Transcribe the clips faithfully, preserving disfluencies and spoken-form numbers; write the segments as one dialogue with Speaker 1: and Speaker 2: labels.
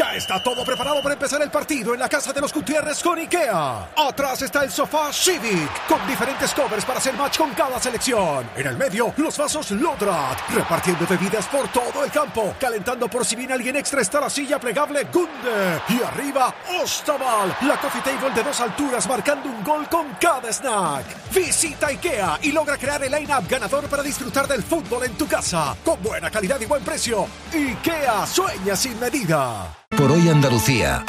Speaker 1: Ya está todo preparado para empezar el partido en la casa de los Gutiérrez con IKEA. Atrás está el sofá Civic, con diferentes covers para hacer match con cada selección. En el medio, los vasos Lodrat, repartiendo bebidas por todo el campo. Calentando por si viene alguien extra está la silla plegable Gunde. Y arriba, Ostaval, la coffee table de dos alturas marcando un gol con cada snack. Visita IKEA y logra crear el line-up ganador para disfrutar del fútbol en tu casa. Con buena calidad y buen precio. IKEA, sueña sin medida.
Speaker 2: Por hoy Andalucía.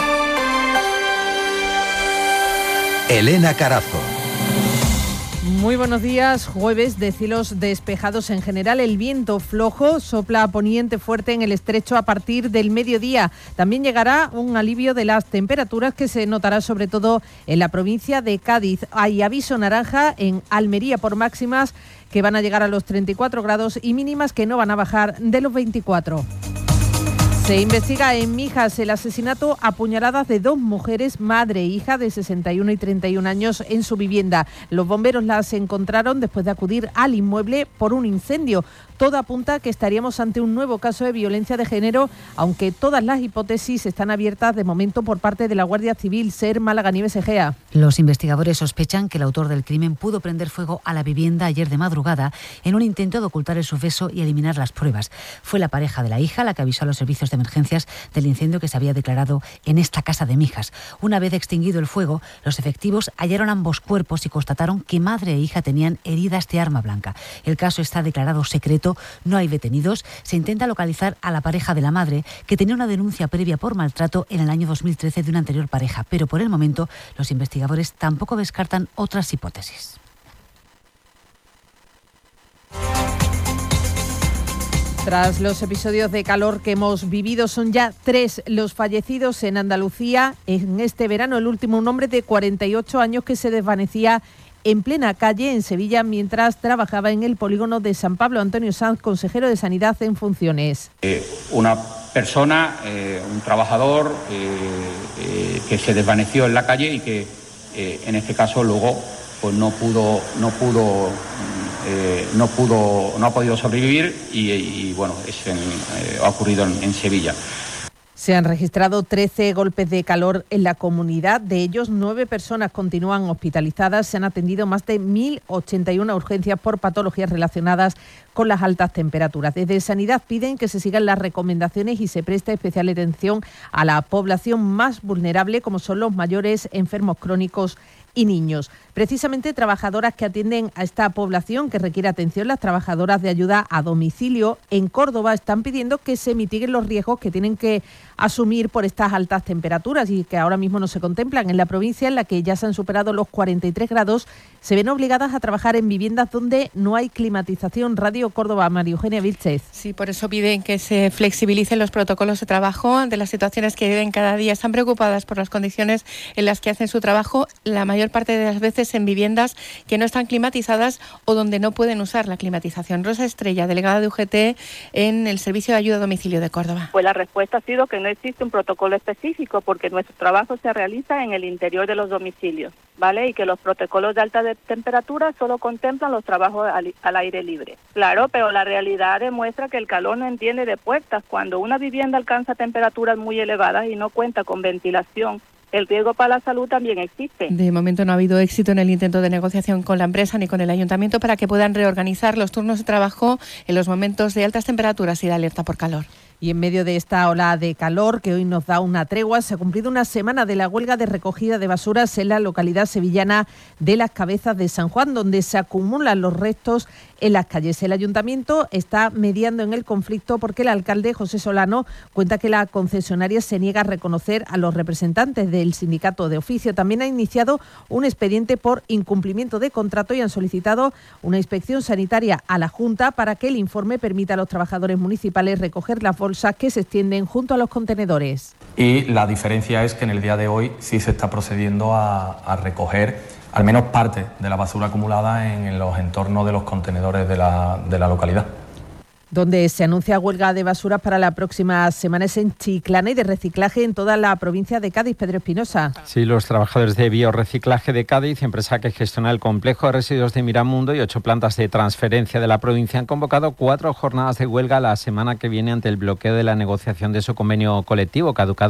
Speaker 2: Elena Carazo.
Speaker 3: Muy buenos días, jueves de cielos despejados en general. El viento flojo sopla a poniente fuerte en el estrecho a partir del mediodía. También llegará un alivio de las temperaturas que se notará sobre todo en la provincia de Cádiz. Hay aviso naranja en Almería por máximas que van a llegar a los treinta y cuatro grados y mínimas que no van a bajar de los veinticuatro. Se investiga en Mijas el asesinato a puñaladas de dos mujeres, madre e hija de sesenta y uno y treinta y un años, en su vivienda. Los bomberos las encontraron después de acudir al inmueble por un incendio. Todo apunta a que estaríamos ante un nuevo caso de violencia de género, aunque todas las hipótesis están abiertas de momento por parte de la Guardia Civil. Ser Málaga, Nieves Egea.
Speaker 4: Los investigadores sospechan que el autor del crimen pudo prender fuego a la vivienda ayer de madrugada en un intento de ocultar el suceso y eliminar las pruebas. Fue la pareja de la hija la que avisó a los servicios de emergencias del incendio que se había declarado en esta casa de Mijas. Una vez extinguido el fuego, los efectivos hallaron ambos cuerpos y constataron que madre e hija tenían heridas de arma blanca. El caso está declarado secreto, no hay detenidos. Se intenta localizar a la pareja de la madre, que tenía una denuncia previa por maltrato en el año dos mil trece de una anterior pareja, pero por el momento los investigadores tampoco descartan otras hipótesis.
Speaker 3: Tras los episodios de calor que hemos vivido, son ya tres los fallecidos en Andalucía en este verano. El último, un hombre de cuarenta y ocho años que se desvanecía en plena calle en Sevilla mientras trabajaba en el polígono de San Pablo. Antonio Sanz, consejero de Sanidad en funciones.
Speaker 5: Eh, una persona, eh, un trabajador eh, eh, que se desvaneció en la calle y que eh, en este caso luego pues no pudo, no pudo, eh, no pudo, no ha podido sobrevivir y, y bueno, es en, eh, ha ocurrido en, en Sevilla.
Speaker 3: Se han registrado trece golpes de calor en la comunidad. De ellos, nueve personas continúan hospitalizadas. Se han atendido más de mil ochenta y una urgencias por patologías relacionadas con las altas temperaturas. Desde Sanidad piden que se sigan las recomendaciones y se preste especial atención a la población más vulnerable, como son los mayores, enfermos crónicos y niños. Precisamente trabajadoras que atienden a esta población que requiere atención, las trabajadoras de ayuda a domicilio en Córdoba, están pidiendo que se mitiguen los riesgos que tienen que asumir por estas altas temperaturas y que ahora mismo no se contemplan. En la provincia, en la que ya se han superado los cuarenta y tres grados, se ven obligadas a trabajar en viviendas donde no hay climatización. Radio Córdoba, María Eugenia Vilchez.
Speaker 6: Sí, por eso piden que se flexibilicen los protocolos de trabajo ante las situaciones que viven cada día. Están preocupadas por las condiciones en las que hacen su trabajo, la mayor parte de las veces en viviendas que no están climatizadas o donde no pueden usar la climatización. Rosa Estrella, delegada de U G T en el Servicio de Ayuda a Domicilio de Córdoba.
Speaker 7: Pues la respuesta ha sido que no existe un protocolo específico porque nuestro trabajo se realiza en el interior de los domicilios, ¿vale? Y que los protocolos de alta de temperatura solo contemplan los trabajos al, al aire libre. Claro, pero la realidad demuestra que el calor no entiende de puertas. Cuando una vivienda alcanza temperaturas muy elevadas y no cuenta con ventilación, el riesgo para la salud también existe.
Speaker 6: De momento no ha habido éxito en el intento de negociación con la empresa ni con el ayuntamiento para que puedan reorganizar los turnos de trabajo en los momentos de altas temperaturas y de alerta por calor.
Speaker 3: Y en medio de esta ola de calor que hoy nos da una tregua, se ha cumplido una semana de la huelga de recogida de basuras en la localidad sevillana de Las Cabezas de San Juan, donde se acumulan los restos en las calles. El ayuntamiento está mediando en el conflicto porque el alcalde José Solano cuenta que la concesionaria se niega a reconocer a los representantes del sindicato de oficio. También ha iniciado un expediente por incumplimiento de contrato y han solicitado una inspección sanitaria a la Junta para que el informe permita a los trabajadores municipales recoger las bolsas que se extienden junto a los contenedores.
Speaker 8: Y la diferencia es que en el día de hoy sí se está procediendo a, a recoger al menos parte de la basura acumulada en, en los entornos de los contenedores de la, de la localidad.
Speaker 3: Donde se anuncia huelga de basuras para la próxima semana es en Chiclana y de reciclaje en toda la provincia de Cádiz. Pedro Espinosa.
Speaker 9: Sí, los trabajadores de Biorreciclaje de Cádiz, empresa que gestiona el complejo de residuos de Miramundo y ocho plantas de transferencia de la provincia, han convocado cuatro jornadas de huelga la semana que viene ante el bloqueo de la negociación de su convenio colectivo caducado